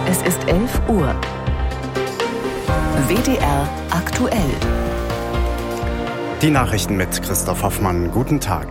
Es ist 11 Uhr. WDR aktuell. Die Nachrichten mit Christoph Hoffmann. Guten Tag.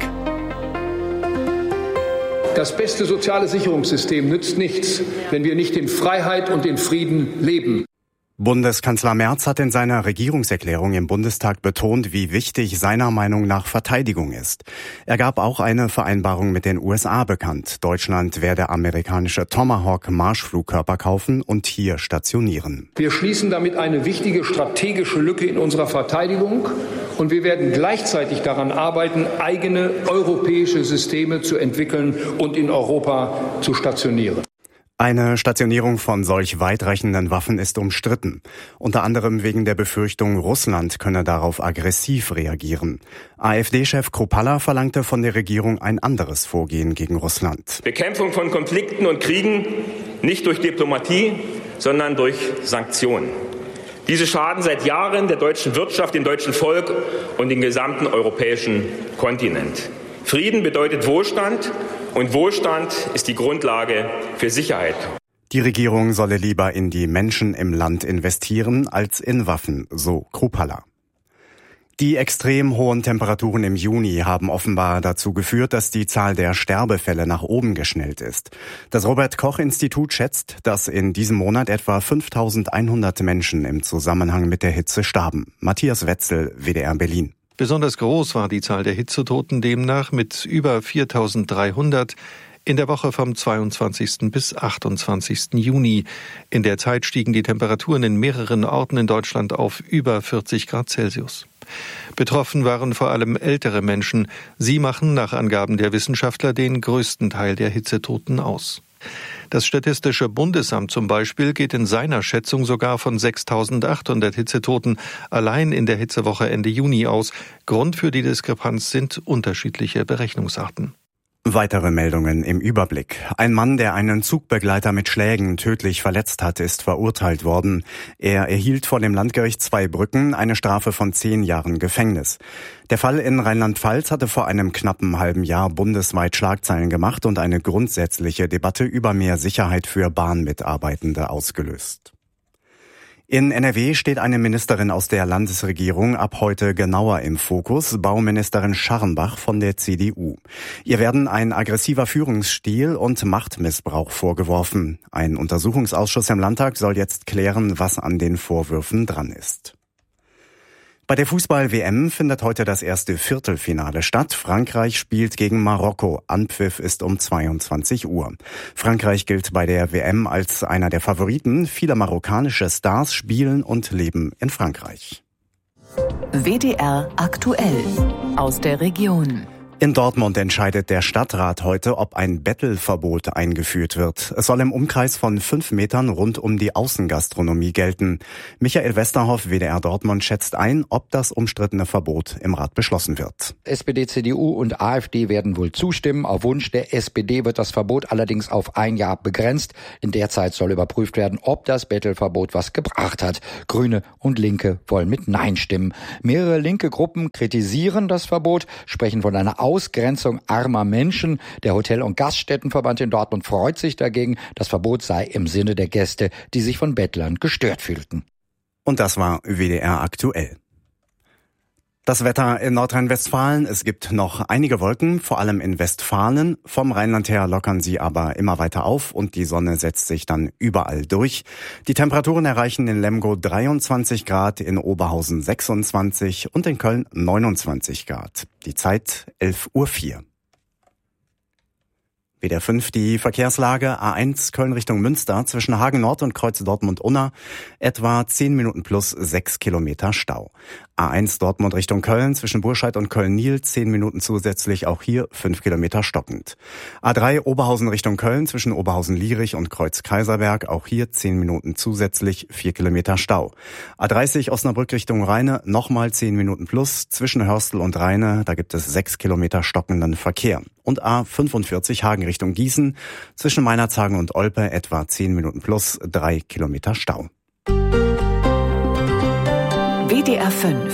Das beste soziale Sicherungssystem nützt nichts, wenn wir nicht in Freiheit und in Frieden leben. Bundeskanzler Merz hat in seiner Regierungserklärung im Bundestag betont, wie wichtig seiner Meinung nach Verteidigung ist. Er gab auch eine Vereinbarung mit den USA bekannt. Deutschland werde amerikanische Tomahawk-Marschflugkörper kaufen und hier stationieren. Wir schließen damit eine wichtige strategische Lücke in unserer Verteidigung und wir werden gleichzeitig daran arbeiten, eigene europäische Systeme zu entwickeln und in Europa zu stationieren. Eine Stationierung von solch weitreichenden Waffen ist umstritten. Unter anderem wegen der Befürchtung, Russland könne darauf aggressiv reagieren. AfD-Chef Kruppalla verlangte von der Regierung ein anderes Vorgehen gegen Russland. Bekämpfung von Konflikten und Kriegen nicht durch Diplomatie, sondern durch Sanktionen. Diese schaden seit Jahren der deutschen Wirtschaft, dem deutschen Volk und dem gesamten europäischen Kontinent. Frieden bedeutet Wohlstand. Und Wohlstand ist die Grundlage für Sicherheit. Die Regierung solle lieber in die Menschen im Land investieren als in Waffen, so Kruppalla. Die extrem hohen Temperaturen im Juni haben offenbar dazu geführt, dass die Zahl der Sterbefälle nach oben geschnellt ist. Das Robert-Koch-Institut schätzt, dass in diesem Monat etwa 5.100 Menschen im Zusammenhang mit der Hitze starben. Matthias Wetzel, WDR Berlin. Besonders groß war die Zahl der Hitzetoten demnach mit über 4.300 in der Woche vom 22. bis 28. Juni. In der Zeit stiegen die Temperaturen in mehreren Orten in Deutschland auf über 40 Grad Celsius. Betroffen waren vor allem ältere Menschen. Sie machen nach Angaben der Wissenschaftler den größten Teil der Hitzetoten aus. Das Statistische Bundesamt zum Beispiel geht in seiner Schätzung sogar von 6.800 Hitzetoten allein in der Hitzewoche Ende Juni aus. Grund für die Diskrepanz sind unterschiedliche Berechnungsarten. Weitere Meldungen im Überblick. Ein Mann, der einen Zugbegleiter mit Schlägen tödlich verletzt hat, ist verurteilt worden. Er erhielt vor dem Landgericht Zweibrücken eine Strafe von 10 Jahren Gefängnis. Der Fall in Rheinland-Pfalz hatte vor einem knappen halben Jahr bundesweit Schlagzeilen gemacht und eine grundsätzliche Debatte über mehr Sicherheit für Bahnmitarbeitende ausgelöst. In NRW steht eine Ministerin aus der Landesregierung ab heute genauer im Fokus, Bauministerin Scharrenbach von der CDU. Ihr werden ein aggressiver Führungsstil und Machtmissbrauch vorgeworfen. Ein Untersuchungsausschuss im Landtag soll jetzt klären, was an den Vorwürfen dran ist. Bei der Fußball-WM findet heute das erste Viertelfinale statt. Frankreich spielt gegen Marokko. Anpfiff ist um 22 Uhr. Frankreich gilt bei der WM als einer der Favoriten. Viele marokkanische Stars spielen und leben in Frankreich. WDR aktuell aus der Region. In Dortmund entscheidet der Stadtrat heute, ob ein Bettelverbot eingeführt wird. Es soll im Umkreis von 5 Metern rund um die Außengastronomie gelten. Michael Westerhoff, WDR Dortmund, schätzt ein, ob das umstrittene Verbot im Rat beschlossen wird. SPD, CDU und AfD werden wohl zustimmen. Auf Wunsch der SPD wird das Verbot allerdings auf 1 Jahr begrenzt. In der Zeit soll überprüft werden, ob das Bettelverbot was gebracht hat. Grüne und Linke wollen mit Nein stimmen. Mehrere linke Gruppen kritisieren das Verbot, sprechen von einer Ausgrenzung armer Menschen. Der Hotel- und Gaststättenverband in Dortmund freut sich dagegen. Das Verbot sei im Sinne der Gäste, die sich von Bettlern gestört fühlten. Und das war WDR aktuell. Das Wetter in Nordrhein-Westfalen. Es gibt noch einige Wolken, vor allem in Westfalen. Vom Rheinland her lockern sie aber immer weiter auf und die Sonne setzt sich dann überall durch. Die Temperaturen erreichen in Lemgo 23 Grad, in Oberhausen 26 und in Köln 29 Grad. Die Zeit 11:04 Uhr. WDR 5, die Verkehrslage. A1 Köln Richtung Münster zwischen Hagen Nord und Kreuz Dortmund-Unna. Etwa 10 Minuten plus 6 Kilometer Stau. A1 Dortmund Richtung Köln zwischen Burscheid und Köln-Niel 10 Minuten zusätzlich, auch hier 5 Kilometer stockend. A3 Oberhausen Richtung Köln zwischen Oberhausen-Lierich und Kreuz-Kaiserberg, auch hier 10 Minuten zusätzlich, 4 Kilometer Stau. A30 Osnabrück Richtung Rheine nochmal 10 Minuten plus zwischen Hörstel und Rheine, da gibt es 6 Kilometer stockenden Verkehr. Und A45 Hagen Richtung Gießen zwischen Meinerzhagen und Olpe etwa 10 Minuten plus 3 Kilometer Stau. WDR 5.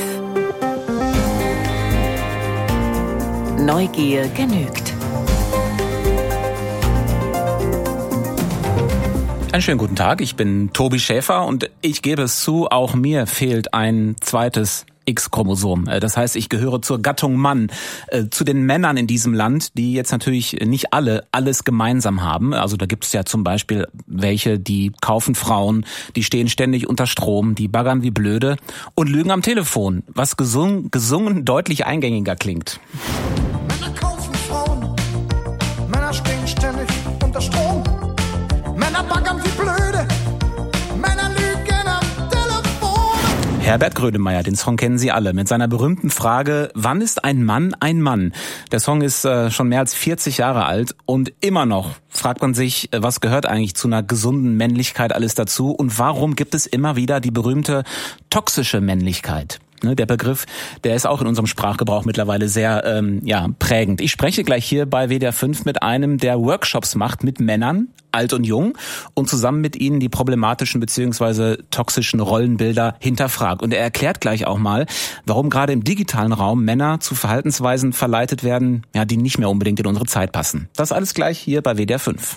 Neugier genügt. Einen schönen guten Tag, ich bin Tobi Schäfer und ich gebe es zu, auch mir fehlt ein zweites X-Chromosom. Das heißt, ich gehöre zur Gattung Mann, zu den Männern in diesem Land, die jetzt natürlich nicht alle alles gemeinsam haben. Also da gibt es ja zum Beispiel welche, die kaufen Frauen, die stehen ständig unter Strom, die baggern wie blöde und lügen am Telefon, was gesungen deutlich eingängiger klingt. Männer kaufen Frauen, Männer stehen ständig unter Strom, Männer baggern wie blöde, Männer lügen am Telefon. Herbert Grönemeyer, den Song kennen Sie alle, mit seiner berühmten Frage, wann ist ein Mann ein Mann? Der Song ist schon mehr als 40 Jahre alt und immer noch fragt man sich, was gehört eigentlich zu einer gesunden Männlichkeit alles dazu und warum gibt es immer wieder die berühmte toxische Männlichkeit? Der Begriff, der ist auch in unserem Sprachgebrauch mittlerweile sehr prägend. Ich spreche gleich hier bei WDR 5 mit einem, der Workshops macht mit Männern, alt und jung, und zusammen mit ihnen die problematischen bzw. toxischen Rollenbilder hinterfragt. Und er erklärt gleich auch mal, warum gerade im digitalen Raum Männer zu Verhaltensweisen verleitet werden, die nicht mehr unbedingt in unsere Zeit passen. Das alles gleich hier bei WDR 5.